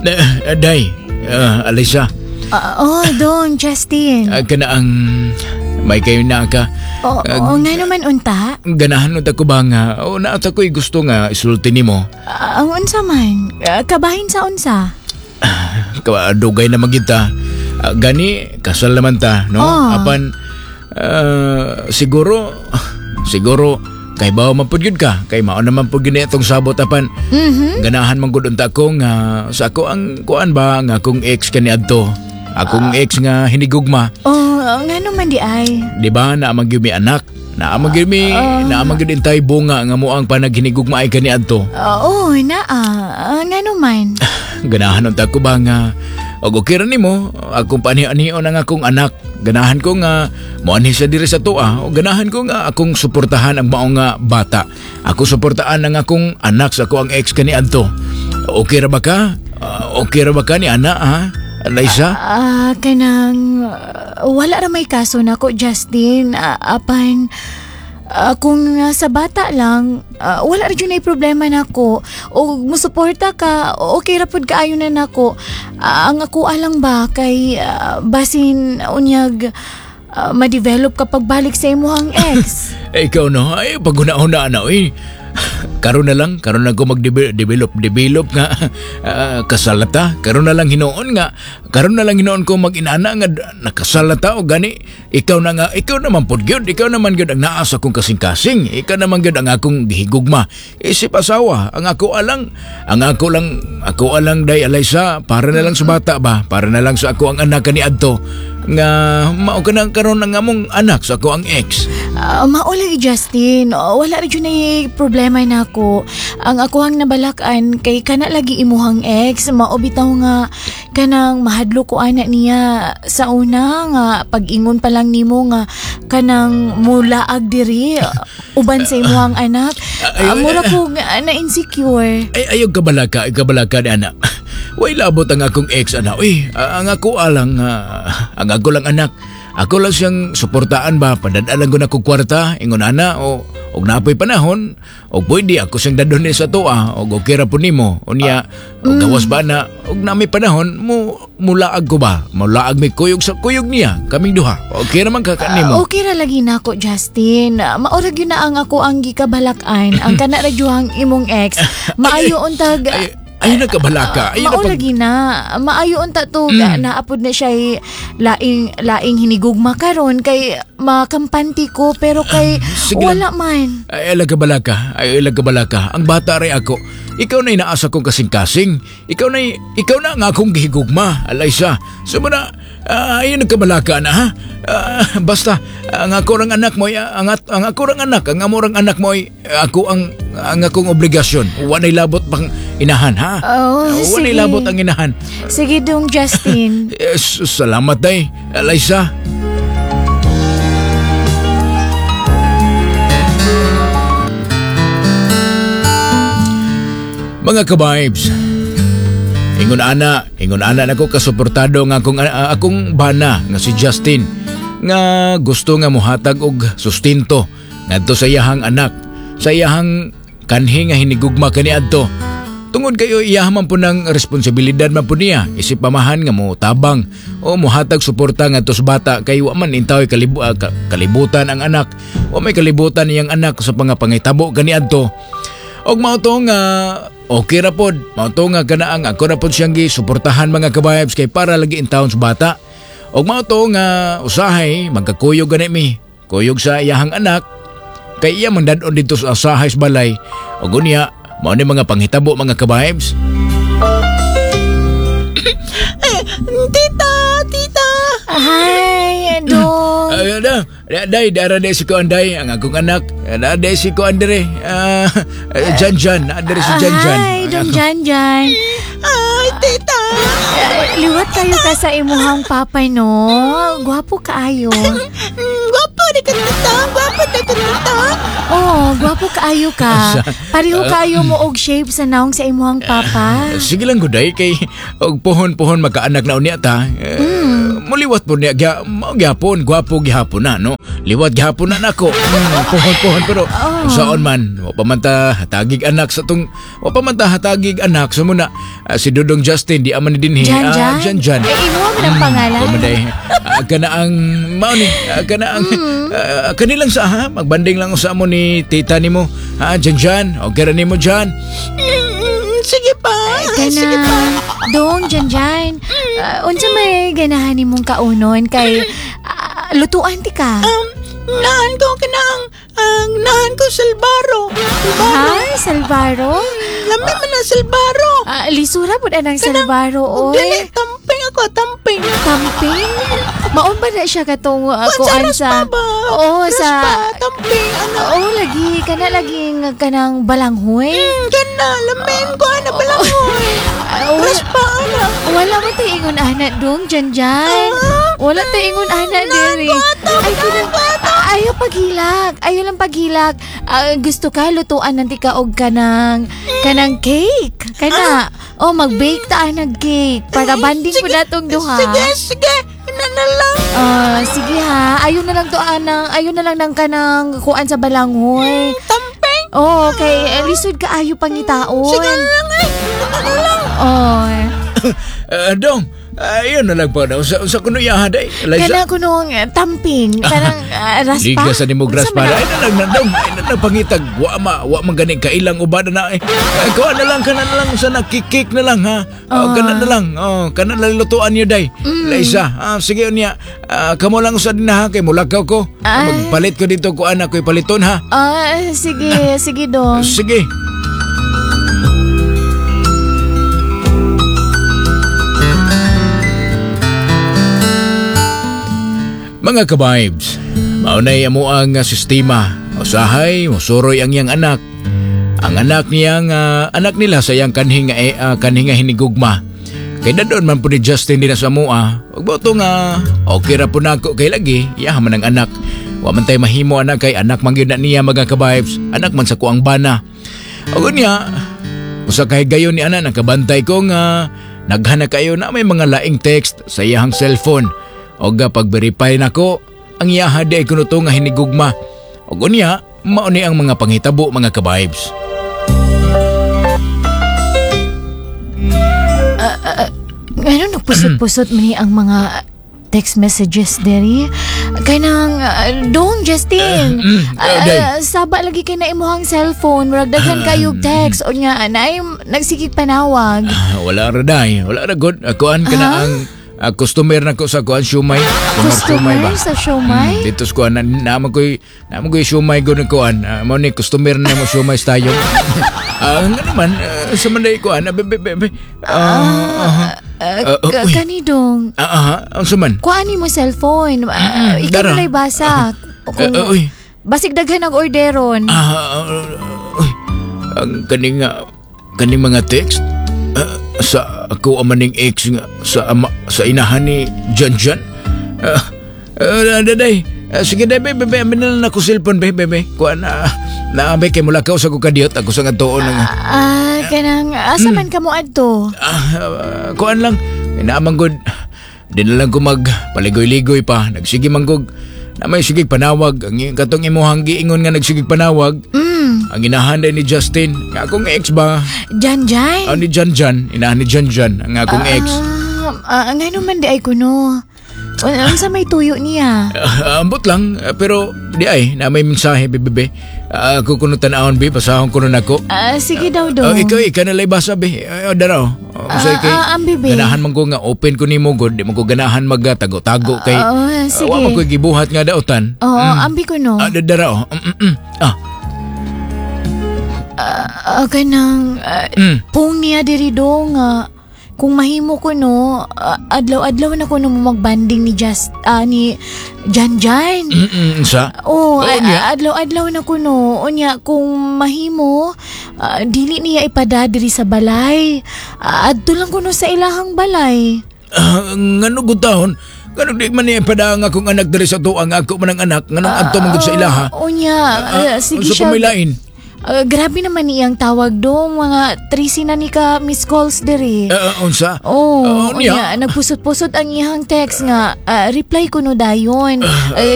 Day, Alisa. Dong, Justin. Kana ang may kayo na ka. Nga naman unta? Ganahan unta ko ba nga, naata ko'y gusto nga isulti ni mo. Ang unsa man? Kabahin sa unsa? Dugay na magita. Gani, kasal naman ta, no? Apan, siguro, kay bawa mapudyod ka, kay mao naman po gini itong sabot apan. Ganahan man gud unta ko nga sa ako ang kuan ba nga akong ex kani adto. Akong ex nga hinigugma. Nga naman di ay. Di ba na magyumi anak? Na magyud intay bunga nga mo ang panaghinigugma ay kani adto. Nga naman. Ganahan unta ko ba nga og okay ra nimo akong pani-anion ang akong anak. Ganahan ko nga moanhi sa diri sa tuwa o ganahan ko nga akong suportahan ang maong nga bata. Ako suportahan ang akong anak sa ako ang ex kani adto. Okay ra ba ka? Okay ra ba ka ni ana ha? Liza? Kanang wala ra may kaso nako, Justin. Apan kung sa bata lang, wala ra jud problema nako. O musuporta ka, okay ra pud kaayo na nako. Ang ako alang ba kay basin unyag ma-develop kapag balik sa imuhang ex. Ikaw no, ay paguna-una na karon na lang ko mag-develop nga kasalata. Karon na lang hinoon ko mag-inana nga nakasalata o gani. Ikaw naman pud gyud, ikaw naman gyud ang naa sa akong kasing-kasing. Ikaw naman gyud ang akong gihigugma. Isip asawa, ako alang day Alisa, para na lang sa bata ba, para na lang sa ako ang anak ni adto nga mao ka nang karon ng among anak sa ako ang ex. Maulay Justin, wala rin yun ay problema na ako. Ang ako ang nabalakan kay kana lagi imuhang ex, maobitaw nga kanang mahadlo ko anak niya sa una nga pag-ingon pa lang nimo nga kanang mulaag diri uban sa imuhang anak. Mura ko na insecure. Ayog kabalaka ni anak. Way labot ang akong ex anak. Ang ako lang anak. Ako lang siyang suportaan ba, padadalan ko na kong kwarta, ingon ana, o napoy panahon, o pwede ako siyang dadon sa toa, o okay ra po nimo, o niya, o gawas ba na, o na may panahon, mulaag ko ba, mulaag may kuyog sa kuyog niya, kaming duha, okay naman kakanimo. Okay ra lagi na ako, Justin, maurag yun na ang ako ang gikabalakan, ang kanaradyuhang imong ex, maayo untag, ay nagkabalaka. Maulagi na. Maayo unta to naapod na siya laing hinigugma karon kay makampanti ko pero kay wala man. Ay lagabalaka. Ang bata ray ako. Ikaw na inaasa kong kasing-kasing. Ikaw na nga akong gihigugma, Alisa. Sumuna, ay nagkabalaka na ha. Basta ang ako rang anak mo, ang amorang anak mo ay ang akong obligasyon. Wanay labot pang inahan ha. Wanay labot ang inahan. Sige dong, Justin. Salamat day, Alisa. Mga ka-vibes, ingon ana nako kasuportado nga akong bana nga si Justin nga gusto nga mohatag og sustento ngadto sa iyahang anak, sa iyahang kanhi nga hinigugma kaniadto. Tungod kayo iyahan po ng responsibilidad man po niya, isip pamahan nga mo tabang o mohatag suporta ngadto sa bata kay wa man intaw kalibutan ang anak o may kalibutan niyang anak sa pangitabo kaniadto. Og mao to nga okay ra pod, mao to nga kanaang ako ra pod siyang gisuportahan mga ka-vibes kay para lagi in town sa bata. Og mao to nga usahay magkakuyog gani mi, kuyog sa iyahang anak kay iya man dadon dito sa usahay sa balay. Og unya mao ni mga panghitabo mga ka-vibes. Tita. Hi, Dong. Day, dara day si ko anday, ang akong anak. Day si ko andre. Janjan, andre si Janjan. Hi, Dong Janjan. Ay, tita. Liwat kayo ka sa imuhang papay, no? Gwapo kaayo. Gwapo na kanita. Oh, gwapo kaayo ka. Pareho kayo mo og shape sa naong sa imuhang papa. Sige lang guday kay og pohon makaanak na unya ta. Muliwat po niya gyapon, gwapo gihapon na no. Liwat gihapon na nako. Pohon pero saon man wa pa man ta hatagig anak sa muna si Dudong Justin di aman ni dinhi. Jan. Jan. Imo man ang pangalan. Kumaday. Kana ang mao ni kana ang kanilang sa ha magbanding lang sa mo ni tita nimo. Jan. Okay ra nimo Jan. Sige pa. Sige pa. Dong, Jan. Unsa may ganahan nimong kaunon kay lutuan ti ka? Nahan ko kanang nahan ko Salbaro. Ha? Salvaro? Lami man na Salbaro. Lisura po na ng Salvaro, Dili, oy. tamping ako, tamping. Tamping? Maon ba na siya katong kuan sa... Ba? Oo, Raspa, sa... tamping, ano. Oo, laging kanang balanghoy. Gana, lamin ko, ano balangoy. Raspa, ano. Wala mo tayo ingon anak dong, Jan. Wala tayo ingon anak diri. Ay, ayaw paghilak. Ayaw lang paghilak. Gusto ka lutuan ng tika og kanang cake. Kana. Mag-bake ta ng cake para banding po natong duha. Sige. Na lang. Sige ha. Ayaw na lang ng kanang kuan sa balanghoy. Tamping. Okay. Lisod ka ayaw pangitaon. Sige na lang Ano lang. Dong, yun na lang po na. Sa kuno yaha day. Kana kunong tamping. Kanang raspa. Liga sa nimo raspa. Ay na lang na dong. Ay na lang pangitag. Wa man gani kailang uban na. Kuha na lang kana na lang sa nakikik na lang ha. Kana na lang. Kana na lutuan niyo day. Laisa. Sige unya. Kamo lang sa din ha kay mulakaw ko. Magpalit ko dito ko anak ko paliton ha. Sige dong. Sige. Mga ka-vibes, maunay amo ang sistema. Usahay, musuroy ang iyang anak. Ang anak nila sa iyang kanhing hinigugma. Kay dadon man po ni Justin din sa mua. Pagboto nga, okay ra po na ako kay lagi. Iyahan man ang anak. Wa man tay mahimo anak kay anak man gyud na niya mga ka-vibes. Anak man sa kuang bana. O niya, usa kay gayon ni anak nakabantay ko nga naghana kayo na may mga laing text sa iyang cellphone. Og pag-verify nako, ang iyaha di ay kuno to nga hinigugma. Og unya, mao ni ang mga panghitabo mga ka-vibes. Ano nagpusot-pusot man ni ang mga text messages diri? Kay nang Dong Justin. Saba lagi kay na imuhang cellphone, murag daghan kayog text o nya anay nagsikig panawag. Wala ra day, wala ra god. Kuan kana ang customer na ko sa kuan siomay. Customer sa siomay? Dito sa kuan naman ko'y siomay ko na kuan. Mao ni customer na mo siomay tayo. Nga naman sa manday kuan. Kanidong. Ang suman. Kuani mo cellphone. Ikaw na basa. Basig daghan ang orderon. Ang kaning mga text. Sa ako amaning ex nga sa inahan ni Jan. Daday. Sige day bebe, aminal na ko cellphone bebe. Kuan na may kay mulakaw sa ko kadiyot ako sa ngadtoon nga. Kanang asa man kamo adto? Kuan lang inaamang gud. Di na lang ko mag paligoy-ligoy pa. Nagsige manggog. Na may sigig panawag. Ang katong imuhang giingon nga nagsigig panawag. Ang inahanday ni Justin. Ang akong ex ba? Jan? Ni Jan. Inahan ni Jan. Ang akong ex. Nga naman di ay kuno. Ano sa may tuyo niya? Ambot lang. Pero di ay. Na may mensahe bebe. Ako kuno tanawon be. Pasahon kuno nako. Sige daw do. Ikaw nalay basa be. Daraw. Ang bebe. Ganahan man ko nga open ko ni mo god. Di man ko ganahan magtago-tago kay. Sige. Wa man ko gibuhat nga daotan. Ambi ko no. Daraw. Kanang pung niya diri do nga kung mahimo ko no adlaw-adlaw na ko no magbanding ni ni Jan. Sa? Adlaw-adlaw na ko no unya kung mahimo dili niya ipada diri sa balay. Adto lang ko no sa ilahang balay. Ngano gutahon? Ngano di man niya ipada nga akong anak diri sa tuang ako man ang anak nganong adto man gud sa ilaha. Unya sige siya. Sa pamilain. Grabe naman niyang tawag dong mga 3 na ni ka miss calls diri. Unsa? Unya nagpusot-pusot ang iyang text nga reply ko no dayon.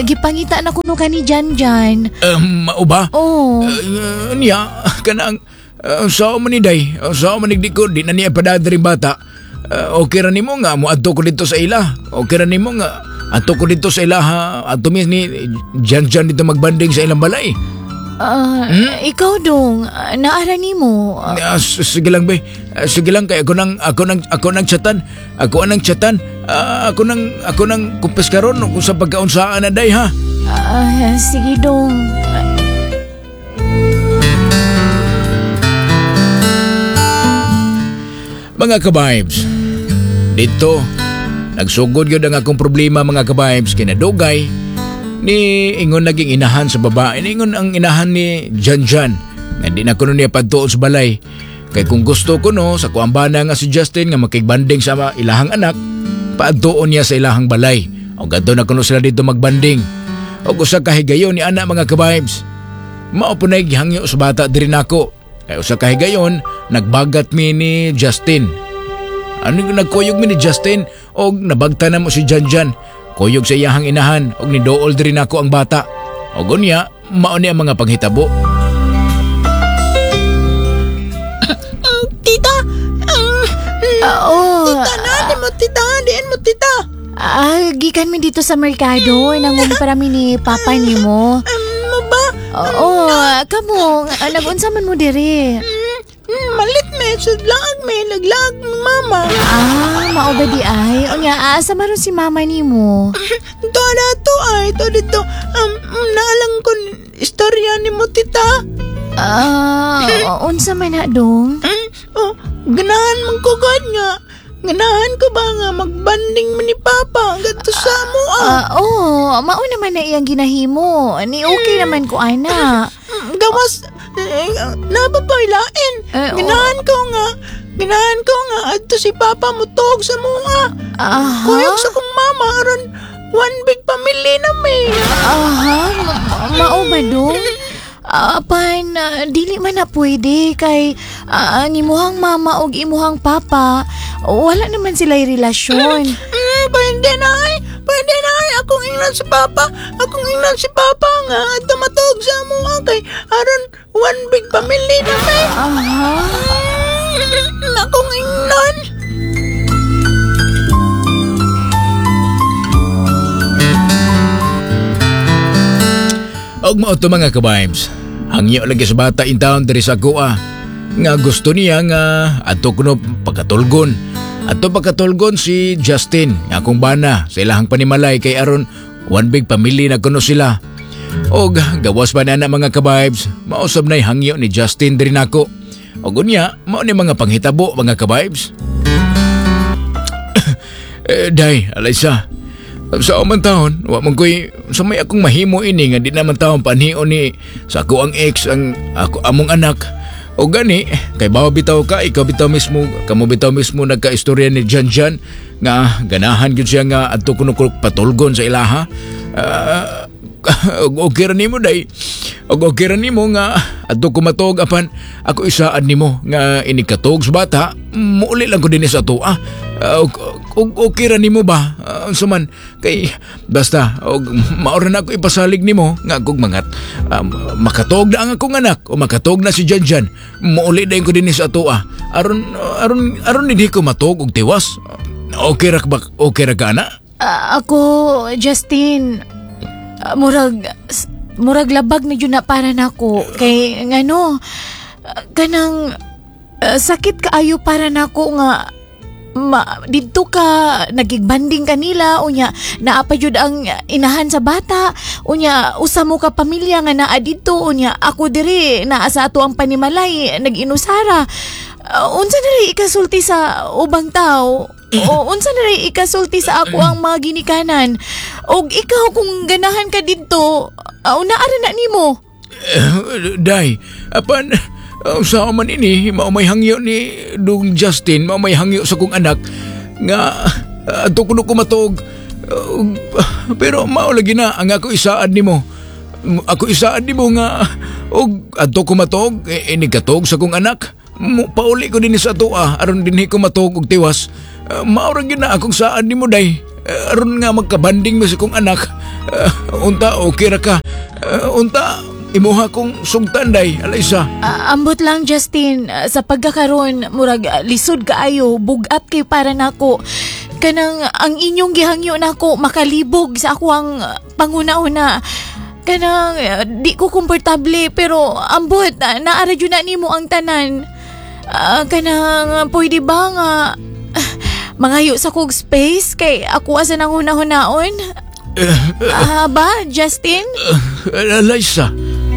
Gipangita na kuno kani Jan. Mao ba? Oo. Niya kanang Sao man ni day, sao man di ko, di na niya padadring bata. Okay ra nimo nga mo adto ko dito sa ila. Okay ra nimo nga adto ko dito sa ila ha. Adto mi ni Jan dito magbanding sa ilang balay. Ikaw dong, naara nimo. Sige lang bay. Sige lang kay ako nang chatan. Ako nang kumpes karon kung sa pagkaunsaan na day ha. Sige dong. Mga ka-vibes, dito, nagsugod yun ang akong problema mga ka-vibes, kinadugay, ni ingon naging inahan sa babae, ni ingon ang inahan ni Jan, nga di na ko niya padtuon sa balay, kay kung gusto ko no, sa kuambana nga si Justin nga makigbanding sa ilahang anak, paadtuon niya sa ilahang balay, o gadto na kuno sila dito magbanding, o usa kahigayon ni anak mga ka-vibes, mao po na hangyo sa bata diri nako. Kaya usa kahigayon, nagbagat mi ni Justin. Ano yung nagkuyog mi ni Justin? O nabagta na mo si Jan. Kuyog sa iyahang inahan, o nidool din ako ang bata. O gunya, mauni ang mga panghitabo. Tita! Tita, nani mo tita? Diyan mo tita? Gikan mi dito sa merkado, nangumpara mi ni papa nimo. Mo ba? Oo, kamo, nagunsa man mo diri. Malit may sudlag, may laglag, mama. Mao ba di ay? O nga, asa maron si mama nimo? Toda to ay, to dito. Naalang ko istorya ni mo tita. Unsa man na dong? Ganahan mong kugad nga. Ganahan ko ba nga magbanding mo ni Papa gadto sa mo mao naman na iyang ginahimo. Ni okay naman ko ana. Gawas napapailain. Ganahan ko nga adto si Papa mo tuog sa mga. Kuyog sa kong mama aron one big family na may. Mao ba dong? Dili man na pwede kay ang imuhang mama o imuhang papa, wala naman sila'y relasyon. Pwede na ay. Akong ingnan si Papa nga at tumatog sa mga kay aron one big family na may. Akong ingnan. Og mao to mga ka-vibes. Hangyo lagi sa bata in town diri sa kuha. Nga gusto niya nga ato kuno pagkatulgon. Ato pagkatulgon si Justin, nga akong bana sa ilahang panimalay kay aron one big family na kuno sila. Og gawas ba na mga ka-vibes, mausab na'y hangyo ni Justin diri nako. Og unya, mao ni mga panghitabo mga ka-vibes. Day, Alaysa. Sa man taon, wa man ko'y sa may akong mahimo ini nga di naman taon panhion ni sa ako ang ex ang ako among anak. O gani, kay bawa bitaw ka, ikaw bitaw mismo, kamo bitaw mismo nagka-istorya ni Jan nga ganahan gyud siya nga adto kuno patulgon sa ilaha. Okay ra nimo day. Okay ra nimo nga adto ko matog apan ako isaad nimo nga inikatog sa bata, muuli lang ko dinhi sa ato. Okay ra nimo ba? Suman kay basta maura na ako ipasalig nimo nga kung mangat makatog na ang akong anak o makatog na si Jan. Muuli dayon ko dinhi sa ato. Aron hindi ko matog og tiwas. Okay ra ka ana? Ako, Justin, murag labag na yun na para nako kay ngano kanang sakit kaayo para nako nga dito ka nagigbanding kanila unya naapa jud ang inahan sa bata unya usa mo ka pamilya nga naa dito unya ako diri naa sa ato ang panimalay nag-inusara. Unsa na rin ikasulti sa ubang tao? O unsa na rin ikasulti sa ako ang mga ginikanan? O ikaw kung ganahan ka dito, naara na nimo. Day, apan sa man ini, maumay hangyo ni Dong Justin, maumay hangyo sa kong anak, nga ato kuno kumatog. Pero maulagi na ang ako isaad nimo. Ako isaad nimo nga, ato kumatog, inikatog sa kong anak. Pauli ko din sa atua aron dinhi ko matug og tiwas. Maurag yun na akong saan ni mo day. Aron nga magkabanding mo sa kong anak. Unta okay ra ka. Unta imuha kong sugtan day, Alaysa. Ambot lang Justin, sa pagkakaroon murag lisod kaayo, bugat kay para nako. Kanang ang inyong gihangyo nako makalibog sa ako ang panguna-una. Kanang di ko komportable pero ambot naara jud na nimo ang tanan. Kanang pwede ba nga mangayo sa kog space kay ako asa nang hunahunaon? Ba, Justin? Alaysa.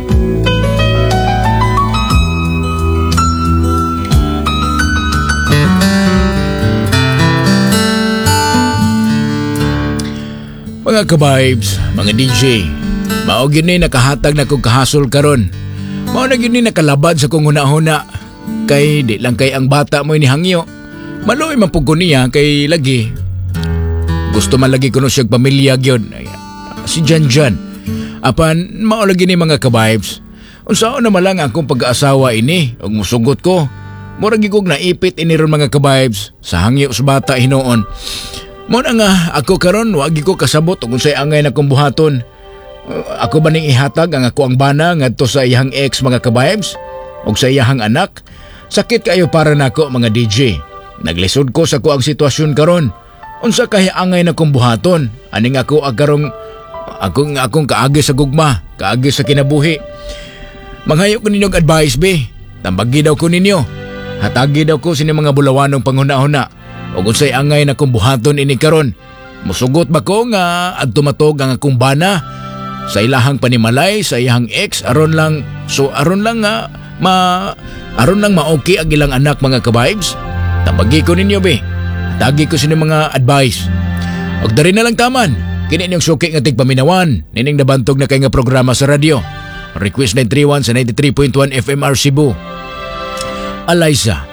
Mga ka-vibes, mga DJ, mao gini nakahatag na kong kahasol karon. Mao na gini nakalabad sa kong huna-huna. Kay di lang kay ang bata mo inihangyo. Maloy man pug ko niya kay lagi. Gusto man lagi kuno siyang pamilya gyud. Si Janjan. Apan mao lagi ni mga ka-vibes. Unsaon na malang akong pag-aasawa ini ug musugot ko. Murag gigog naipit ini ron mga ka-vibes sa hangyo sa bata hinoon. Mo na nga ako karon wagi ko kasabot ug unsay angay na kong buhaton. Ako ba ning ihatag ang ako ang bana ngadto sa iyang ex mga ka-vibes ug sa iyang anak? Sakit kayo para nako mga DJ. Naglisod ko sa ko ang sitwasyon karon. Unsa kay angay na kong buhaton? Aning ako agarong akong kaagi sa gugma, kaagi sa kinabuhi. Manghayo ko ninyong advice be. Tambagi daw ko ninyo. Hatagi daw ko sini mga bulawanong panghuna-huna. O kung say angay na kong buhaton ini karon, musugot ba ko nga adto matog ang akong bana sa ilahang panimalay sa iyang ex aron lang nga aron lang ma-okay ang ilang anak mga ka-vibes. Tambagi ko ninyo be. Tagi ko sini mga advice. Og dari na lang taman. Kini inyong suki nga tigpaminawan nining nabantog na kay nga programa sa radyo. Request 931 sa 93.1 FMR Cebu. Alaysa.